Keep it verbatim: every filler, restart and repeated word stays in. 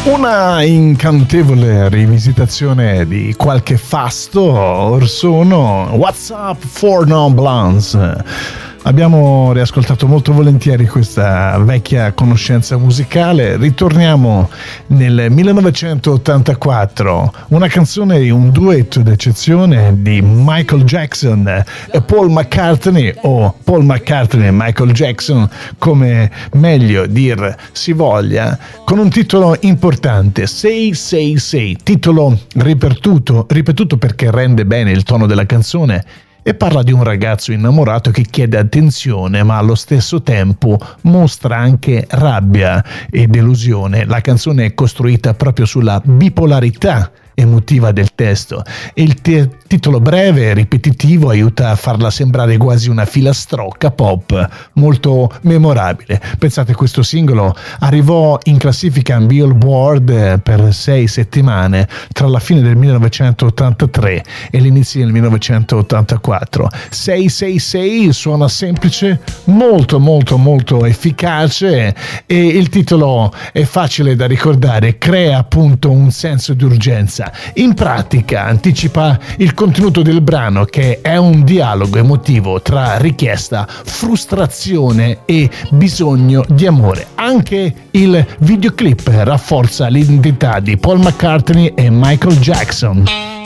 Una incantevole rivisitazione di qualche fasto or sono What's Up for Non Blondes. Abbiamo riascoltato molto volentieri questa vecchia conoscenza musicale. Ritorniamo nel millenovecentottantaquattro, una canzone, un duetto d'eccezione di Michael Jackson e Paul McCartney, o Paul McCartney e Michael Jackson, come meglio dir si voglia, con un titolo importante, Say Say Say, titolo ripetuto, ripetuto perché rende bene il tono della canzone e parla di un ragazzo innamorato che chiede attenzione ma allo stesso tempo mostra anche rabbia e delusione. La canzone è costruita proprio sulla bipolarità emotiva del testo e il te- titolo breve e ripetitivo aiuta a farla sembrare quasi una filastrocca pop molto memorabile. Pensate, questo singolo arrivò in classifica in Billboard per sei settimane tra la fine del millenovecentottantatré e l'inizio del millenovecentottantaquattro. sei sei sei suona semplice, molto molto molto efficace e il titolo è facile da ricordare, crea appunto un senso di urgenza. In pratica anticipa il contenuto del brano, che è un dialogo emotivo tra richiesta, frustrazione e bisogno di amore. Anche il videoclip rafforza l'identità di Paul McCartney e Michael Jackson.